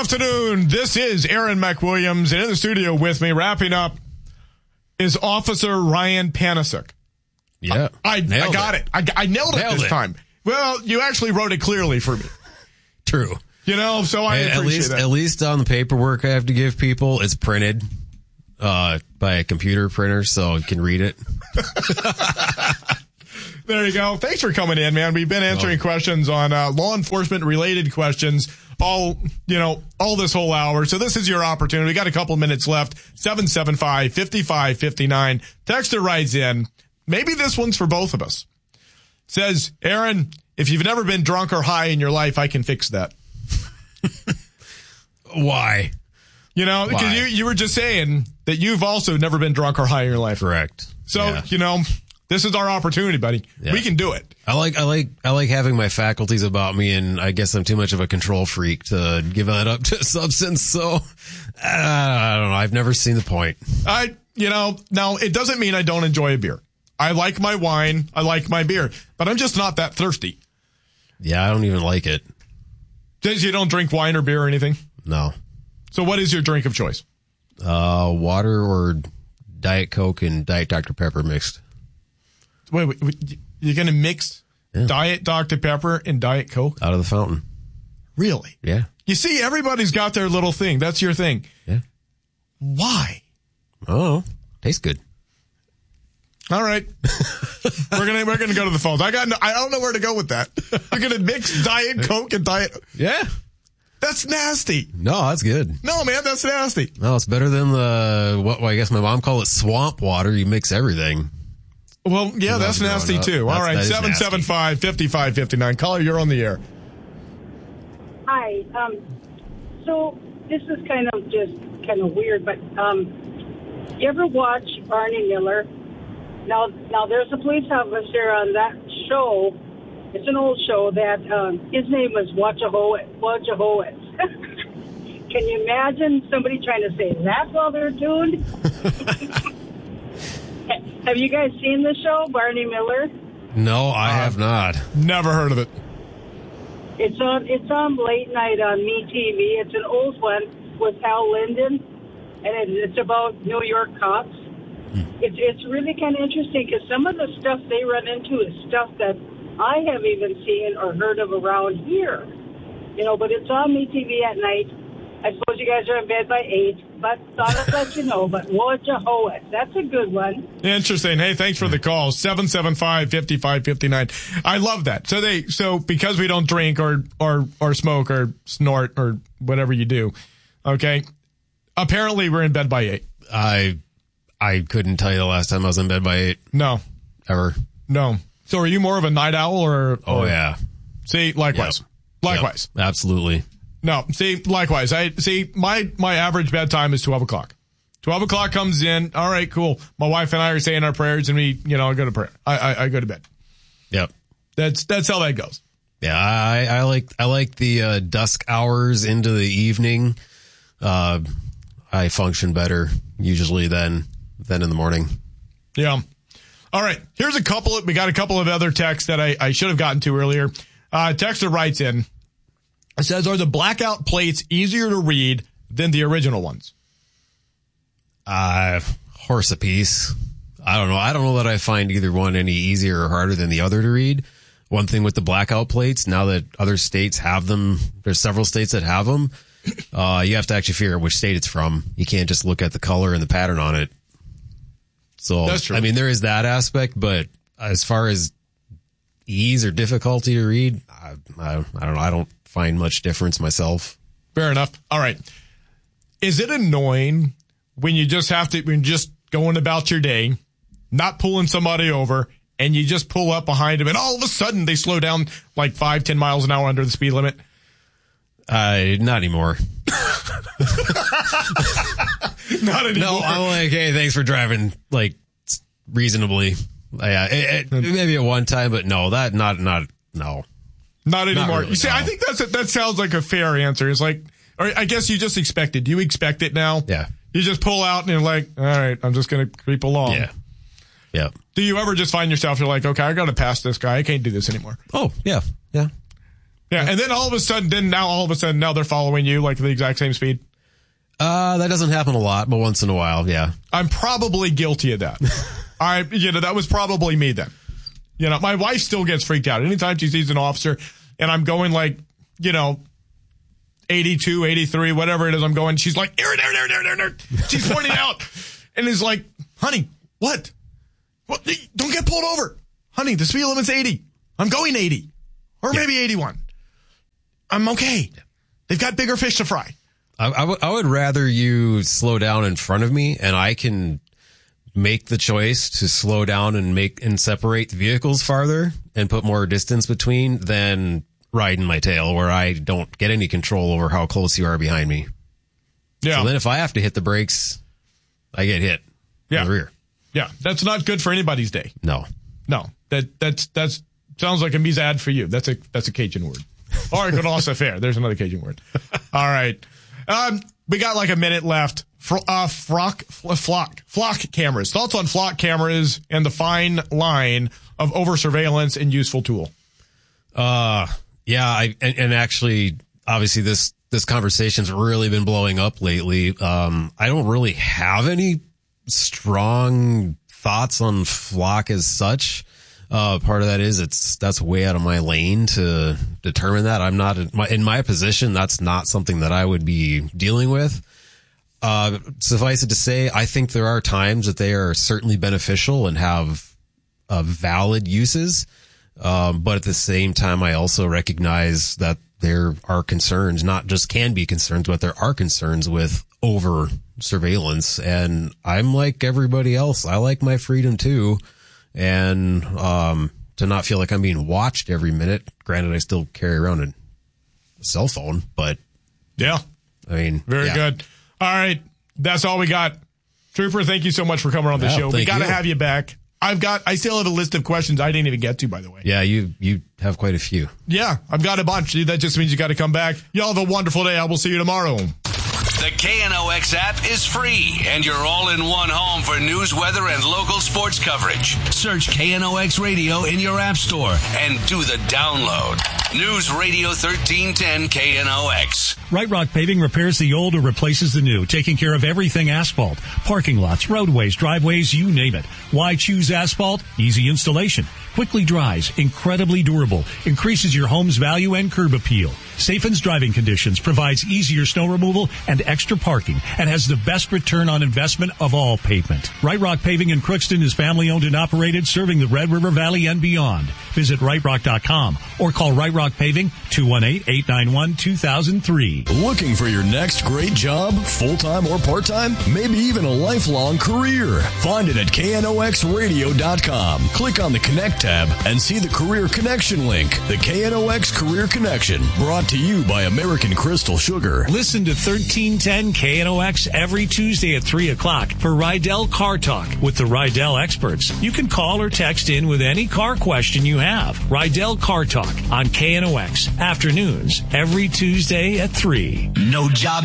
afternoon. This is Aaron McWilliams, and in the studio with me, wrapping up, is Officer Ryan Panasiuk. Yeah. I got it. I nailed it this time. Well, you actually wrote it clearly for me. True. You know, so I appreciate that. At least on the paperwork I have to give people, it's printed by a computer printer, so you can read it. There you go. Thanks for coming in, man. We've been answering questions on law enforcement related questions all this whole hour. So this is your opportunity. We got a couple minutes left. 775-5559. Texter writes in, maybe this one's for both of us. Says, Aaron, if you've never been drunk or high in your life, I can fix that. Why? You know, because you were just saying that you've also never been drunk or high in your life. Correct. So, this is our opportunity, buddy. Yeah. We can do it. I like having my faculties about me, and I guess I'm too much of a control freak to give that up to a substance. So I don't know. I've never seen the point. Now it doesn't mean I don't enjoy a beer. I like my wine. I like my beer, but I'm just not that thirsty. Yeah, I don't even like it. You don't drink wine or beer or anything? No. So what is your drink of choice? Water or Diet Coke and Diet Dr. Pepper mixed. Wait, you're going to mix Diet Dr. Pepper and Diet Coke? Out of the fountain. Really? Yeah. You see, everybody's got their little thing. That's your thing. Yeah. Why? Oh, tastes good. All right. we're gonna go to the phones. I don't know where to go with that. You're gonna mix Diet Coke and Diet. Yeah. That's nasty. No, that's good. No, man, that's nasty. No, it's better than I guess my mom called it swamp water. You mix everything. Well, yeah, that's nasty too. All right, 775-5559. Caller, you're on the air. Hi. So this is kind of weird, but you ever watch Barney Miller? Now there's a police officer on that show. It's an old show that his name was Wojciechowicz. Can you imagine somebody trying to say that while they're tuned? Have you guys seen the show, Barney Miller? No, I have not. Never heard of it. It's on late night on MeTV. It's an old one with Al Linden, and it's about New York cops. It's really kind of interesting because some of the stuff they run into is stuff that I haven't even seen or heard of around here. But it's on MeTV at night. I suppose you guys are in bed by 8, but thought I'd let you know. But Wojciechowicz, that's a good one. Interesting. Hey, thanks for the call. 775-5559. I love that. So because we don't drink or smoke or snort or whatever you do, okay, apparently we're in bed by 8. I couldn't tell you the last time I was in bed by 8. No. Ever. No. So are you more of a night owl or Oh, yeah. See, likewise. Yep. Likewise. Yep. Absolutely. No, see, likewise. My average bedtime is 12 o'clock. 12 o'clock comes in. All right, cool. My wife and I are saying our prayers and we, go to prayer. I go to bed. Yep. That's how that goes. Yeah. I like the dusk hours into the evening. I function better usually than in the morning. Yeah. All right. We got a couple of other texts that I should have gotten to earlier. Texter writes in. It says, are the blackout plates easier to read than the original ones? Horse apiece. I don't know. I don't know that I find either one any easier or harder than the other to read. One thing with the blackout plates, now that other states have them, there's several states that have them, you have to actually figure out which state it's from. You can't just look at the color and the pattern on it. So, that's true. I mean, there is that aspect, but as far as ease or difficulty to read, I don't know. I don't find much difference myself. Fair enough. All right. Is it annoying when you just going about your day, not pulling somebody over, and you just pull up behind them, and all of a sudden they slow down like 5-10 miles an hour under the speed limit? Not anymore. Not anymore. No, I'm like, hey, thanks for driving like reasonably. Yeah, maybe at one time, but no, no. Not anymore. Not really, you see, no. I think that sounds like a fair answer. It's like, or I guess you just expect it. Do you expect it now? Yeah. You just pull out and you're like, all right, I'm just going to creep along. Yeah. Yeah. Do you ever just find yourself, you're like, okay, I got to pass this guy. I can't do this anymore. Oh, yeah. Yeah. Yeah, and then all of a sudden, now they're following you like the exact same speed. That doesn't happen a lot, but once in a while, yeah. I'm probably guilty of that. That was probably me then. My wife still gets freaked out anytime she sees an officer, and I'm going 82, 83, whatever it is I'm going. She's like, there. She's pointing out, and is like, honey, what? Don't get pulled over. Honey, the speed limit's 80. I'm going 80. Or maybe 81. I'm okay. They've got bigger fish to fry. I would rather you slow down in front of me, and I can make the choice to slow down and separate the vehicles farther and put more distance between than riding my tail where I don't get any control over how close you are behind me. Yeah. So then if I have to hit the brakes, I get hit in the rear. Yeah. That's not good for anybody's day. No. That's sounds like a mizad for you. That's a Cajun word. Or it could also fair. There's another Cajun word. All right. We got like a minute left. Flock cameras. Thoughts on flock cameras and the fine line of over surveillance and useful tool? Yeah. And actually, obviously this conversation's really been blowing up lately. I don't really have any strong thoughts on flock as such. Part of that is that's way out of my lane to determine that. I'm not in my position. That's not something that I would be dealing with. Suffice it to say, I think there are times that they are certainly beneficial and have valid uses. But at the same time, I also recognize that there are concerns, not just can be concerns, but there are concerns with over surveillance. And I'm like everybody else. I like my freedom too. And, to not feel like I'm being watched every minute. Granted, I still carry around a cell phone, but yeah, I mean, very good. All right. That's all we got. Trooper, thank you so much for coming on the show. We got to have you back. I still have a list of questions I didn't even get to, by the way. Yeah, you have quite a few. Yeah, I've got a bunch. That just means you got to come back. Y'all have a wonderful day. I will see you tomorrow. The KNOX app is free, and you're all in one home for news, weather, and local sports coverage. Search KNOX Radio in your app store and do the download. News Radio 1310 KNOX. Right Rock Paving repairs the old or replaces the new, taking care of everything asphalt. Parking lots, roadways, driveways, you name it. Why choose asphalt? Easy installation. Quickly dries, incredibly durable, increases your home's value and curb appeal. Safens driving conditions, provides easier snow removal and extra parking, and has the best return on investment of all pavement. Right Rock Paving in Crookston is family owned and operated, serving the Red River Valley and beyond. Visit rightrock.com or call Right Rock Paving 218-891-2003. Looking for your next great job, full-time or part-time? Maybe even a lifelong career? Find it at knoxradio.com. Click on the Connect tab and see the Career Connection link. The KNOX Career Connection, brought to you by American Crystal Sugar. Listen to 1310 KNOX every Tuesday at 3 o'clock for Rydell Car Talk with the Rydell experts. You can call or text in with any car question you have. Rydell Car Talk on KNOX afternoons every Tuesday at 3. No job